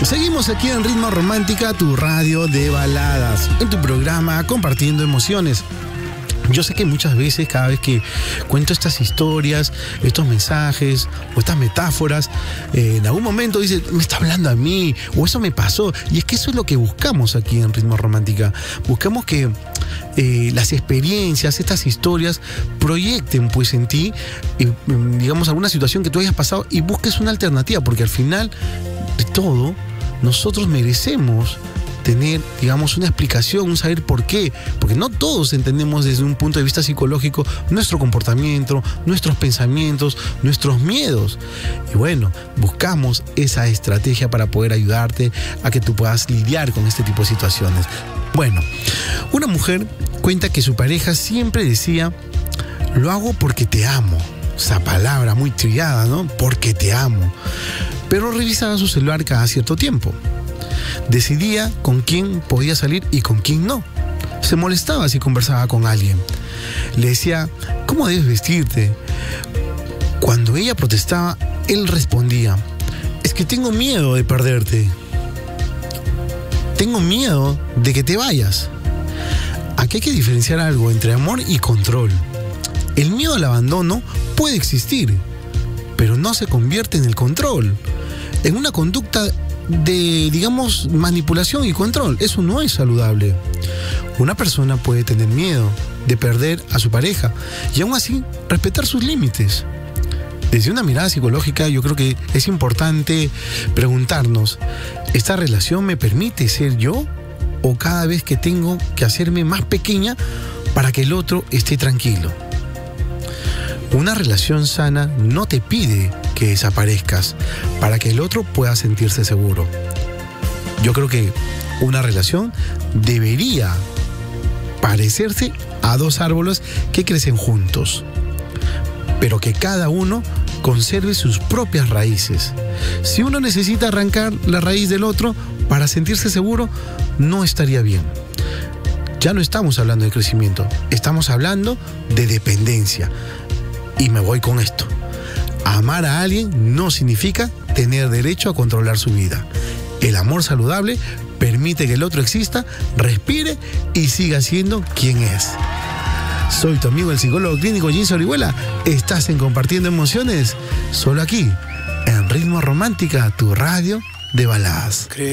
Seguimos aquí en Ritmo Romántica, tu radio de baladas, en tu programa Compartiendo Emociones. Yo sé que muchas veces, cada vez que cuento estas historias, estos mensajes o estas metáforas, en algún momento dices, me está hablando a mí, o eso me pasó. Y es que eso es lo que buscamos aquí en Ritmo Romántica. Buscamos que las experiencias, estas historias, proyecten pues en ti, digamos, alguna situación que tú hayas pasado y busques una alternativa, porque al final de todo, nosotros merecemos tener, digamos, una explicación, un saber por qué, porque no todos entendemos desde un punto de vista psicológico nuestro comportamiento, nuestros pensamientos, nuestros miedos. Y bueno, buscamos esa estrategia para poder ayudarte a que tú puedas lidiar con este tipo de situaciones. Bueno, una mujer cuenta que su pareja siempre decía, lo hago porque te amo. Esa palabra muy trillada, ¿no? Porque te amo. Pero revisaba su celular cada cierto tiempo. Decidía con quién podía salir y con quién no. Se molestaba si conversaba con alguien. Le decía, ¿cómo debes vestirte? Cuando ella protestaba, él respondía, es que tengo miedo de perderte. Tengo miedo de que te vayas. Aquí hay que diferenciar algo entre amor y control. El miedo al abandono puede existir, pero no se convierte en el control, en una conducta de, digamos, manipulación y control. Eso no es saludable. Una persona puede tener miedo de perder a su pareja y aún así respetar sus límites. Desde una mirada psicológica, yo creo que es importante preguntarnos, ¿esta relación me permite ser yo? ¿O cada vez que tengo que hacerme más pequeña para que el otro esté tranquilo? Una relación sana no te pide que desaparezcas para que el otro pueda sentirse seguro. Yo creo que una relación debería parecerse a dos árboles que crecen juntos, pero que cada uno conserve sus propias raíces. Si uno necesita arrancar la raíz del otro para sentirse seguro, no estaría bien. Ya no estamos hablando de crecimiento, estamos hablando de dependencia. Y me voy con esto. Amar a alguien no significa tener derecho a controlar su vida. El amor saludable permite que el otro exista, respire y siga siendo quien es. Soy tu amigo el psicólogo clínico Jens Orihuela. Estás en Compartiendo Emociones, solo aquí, en Ritmo Romántica, tu radio de baladas.